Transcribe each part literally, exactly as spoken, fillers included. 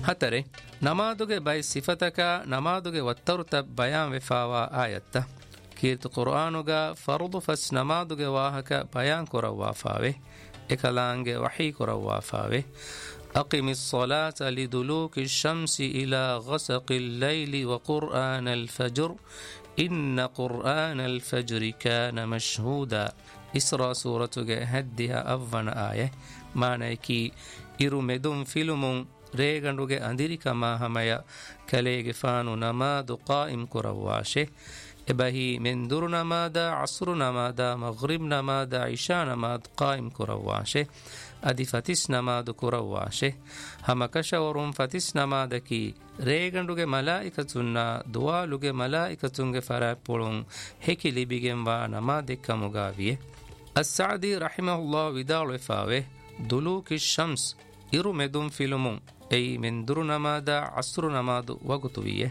ಹತರೆ ನಮಾದುಗೆ ಬೈ ಸಿಫತಕ ನಮಾದುಗೆ ಒತ್ತರುತ ಬಯಾನ್ ವೆಫಾವಾ ಆಯತ್ತ ಕೀರ್ತು ಕುರ್ಆನುಗ ಫರ್ದು ಫಸ್ ನಮಾದುಗೆ ವಾಹಕ ಬಯಾನ್ ಕೊರವಾಫಾವೆ ಎಕಲಾಂಗೆ ವಹಿ ಕೊರವಾಫಾವೆ أقم الصلاة لدلوك الشمس إلى غسق الليل وقرآن الفجر إن قرآن الفجر كان مشهودا إسراء سورة هدها أفن آية معنى كي إرو مدن فيلم ريغنوغي أندريك ما هميا كليغ فانو نماد قائم كرواشي إبهي من دور نمادا عصر نمادا مغرب نمادا عشاء نماد قائم كرواشي أدي فتس نماد كرواشي هم كشورم فتس نمادكي ريغنوغي ملائكتنا دوالوغي ملائكتنغي فرابولون هكي لبيغن ونمادك مغاوية السعدي رحمه الله ودال وفاوه دلوك الشمس إرو مدن فيلمون أي من دور نمادا عصر نماد وقتوية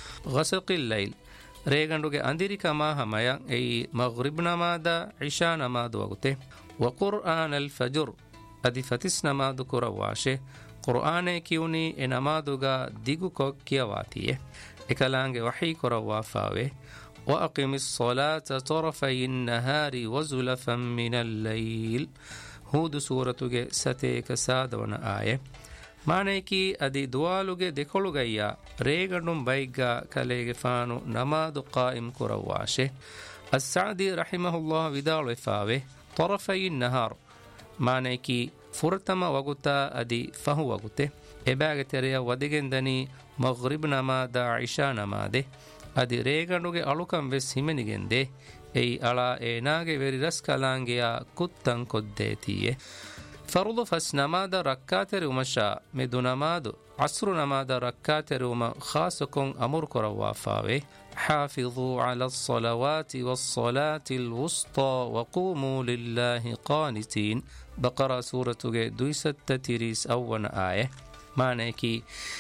غسق الليل ريغنوغي أندريك ما هميا أي مغرب نمادا عشاء نماد وقته وقرآن الفجر أدي فتس نماد كرواشي قرآن كيوني نمادوغا ديگو كوك كيواتيه إكالانغ وحي كروافاوه وأقم الصلاة طرفي النهار وزلفا من الليل هود سورة ستيك سادون آية معنی کی ادی دوالوگے دکھولگیا ریگنڈم بائگا کلیگ فانو نماد قائم کرواشه السعدی رحمه الله ودال وفاوه طرفی النهار معنی کی فرتما وگتا ادی فهو وگتے اباگ تریا ودگندنی مغرب نماد عشاء نماده ادی ریگنڈوگے علوکم ویس ہمنگندے ای علا ایناگے ویری رسکالانگیا کتن کدیتیے فرض فس نماد ركات رومشا مدو نماد عصر نماد ركات روم خاصكم أمر كروافاوي حافظوا على الصلوات والصلاة الوسطى وقوموا لله قانتين بقرة سورة دويست تيريس أول آية معنى كي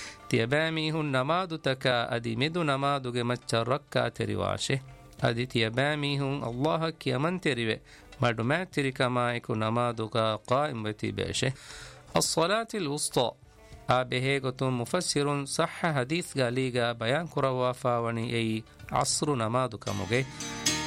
تيباميهن نماد تكا أدي مدو نماد مچا ركات رواشه أدي تيباميهن الله كي من تريوه مردم تركمائكو نمادك قائم بتباشه الصلاة الوسطى آبهيغتون مفسر صح حديث غاليغا بيان كروافا وني أي عصر نمادك مغي